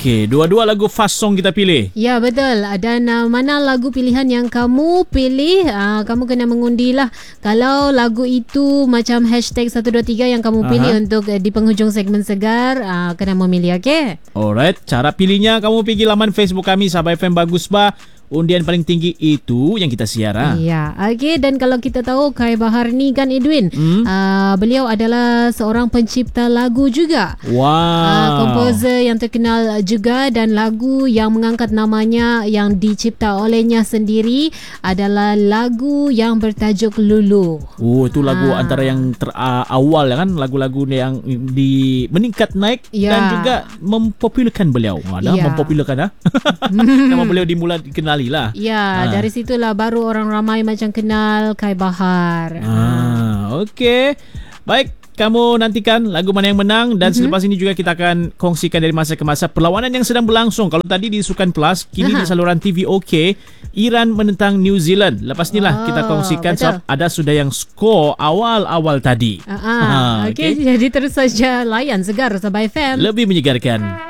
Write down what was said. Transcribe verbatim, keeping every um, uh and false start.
Okey, dua-dua lagu fast song kita pilih. Ya, betul. Dan uh, mana lagu pilihan yang kamu pilih, uh, kamu kena mengundilah. Kalau lagu itu macam hashtag satu dua tiga yang kamu pilih Aha. untuk uh, di penghujung segmen Segar, uh, kena memilih, okey? Alright, cara pilihnya kamu pergi laman Facebook kami Sabah F M Bagus Bah. Undian paling tinggi itu yang kita siar. Ya, okey. Dan kalau kita tahu Kai Bahar ni kan Edwin, hmm? uh, beliau adalah seorang pencipta lagu juga. Wow. Uh, komposer yang terkenal juga, dan lagu yang mengangkat namanya yang dicipta olehnya sendiri adalah lagu yang bertajuk Lulu. Oh, itu lagu uh. antara yang ter, uh, awal kan, lagu-lagu yang di meningkat naik ya. Dan juga mempopularkan beliau. Ada ya. mempopularkan ah. Nama beliau dimula dikenal lah. Ya, ha. dari situlah baru orang ramai macam kenal Kai Bahar. Ah, okey. Baik, kamu nantikan lagu mana yang menang dan mm-hmm. selepas ini juga kita akan kongsikan dari masa ke masa perlawanan yang sedang berlangsung. Kalau tadi di Sukan Plus, kini Aha. di saluran T V OK, Iran menentang New Zealand. Lepas inilah oh, kita kongsikan sebab ada sudah yang skor awal-awal tadi. Ah, ha, okey, okay. Jadi terus saja layan Segar Sabah F M. Lebih menyegarkan.